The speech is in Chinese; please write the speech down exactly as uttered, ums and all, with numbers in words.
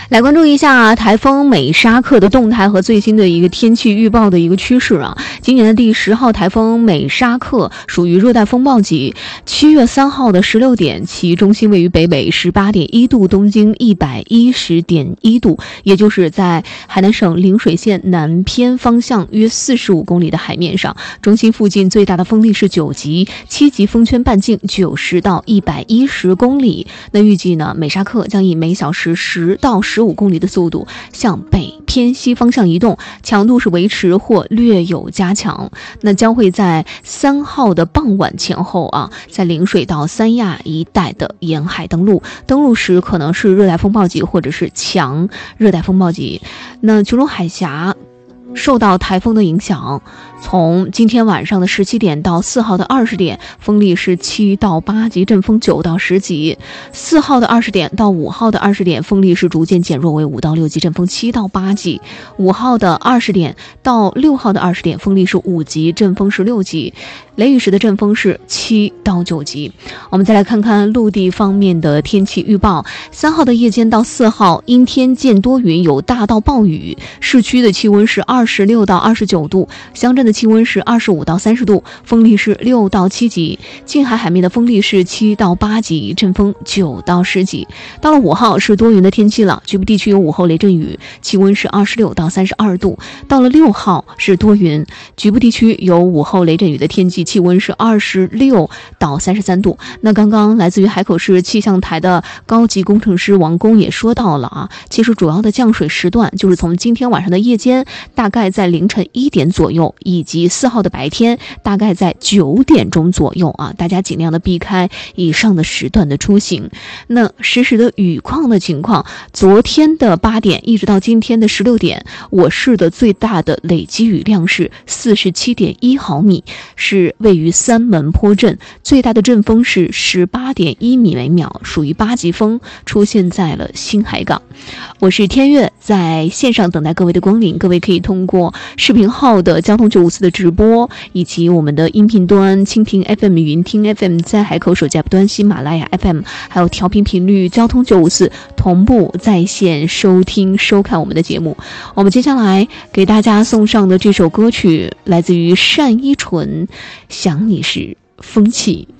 来关注一下台风美沙克的动态和最新的一个天气预报的一个趋势啊。今年的第十号台风美沙克属于热带风暴级，七月三号的十六点，其中心位于北纬十八点一度，东经一百一十点一度，也就是在海南省陵水县南偏方向约四十五公里的海面上。中心附近最大的风力是九级，七级风圈半径九十到一百一十公里。那预计呢，美沙克将以每小时十到十五公里的速度向北偏西方向移动，强度是维持或略有加强。那将会在三号的傍晚前后啊，在陵水到三亚一带的沿海登陆，登陆时可能是热带风暴级或者是强热带风暴级。那琼州海峡受到台风的影响，从今天晚上的十七点到四号的二十点，风力是七到八级，阵风九到十级；四号的二十点到五号的二十点，风力是逐渐减弱为五到六级，阵风七到八级；五号的二十点到六号的二十点，风力是五级，阵风是六级。雷雨时的阵风是七到九级。我们再来看看陆地方面的天气预报。三号的夜间到四号，阴天见多云，有大到暴雨。市区的气温是二十六到二十九度，乡镇的气温是二十五到三十度，风力是六到七级。近海海面的风力是七到八级，阵风九到十级。到了五号是多云的天气了，局部地区有午后雷阵雨，气温是二十六到三十二度。到了六号是多云，局部地区有午后雷阵雨的天气，气温是二十六到三十三度。那刚刚来自于海口市气象台的高级工程师王工也说到了啊，其实主要的降水时段就是从今天晚上的夜间大概在凌晨一点左右，以及四号的白天大概在九点钟左右啊，大家尽量的避开以上的时段的出行。那实时的雨况的情况，昨天的八点一直到今天的十六点，我市的最大的累积雨量是四十七点一毫米，是位于三门坡镇，最大的阵风是十八点一米每秒，属于八级风，出现在了新海港。我是天悦，在线上等待各位的光临，各位可以通过视频号的交通九五四的直播，以及我们的音频端蜻蜓 F M、云听 F M， 在海口手机 App 端喜马拉雅 F M， 还有调频频率交通九五四同步在线收听收看我们的节目。我们接下来给大家送上的这首歌曲来自于单依纯，想你时风起。